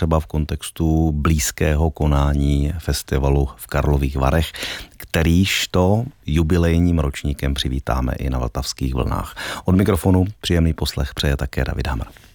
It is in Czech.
třeba v kontextu blízkého konání festivalu v Karlových Varech, kterýž to jubilejním ročníkem přivítáme i na Vltavských vlnách. Od mikrofonu příjemný poslech přeje také David Hamr.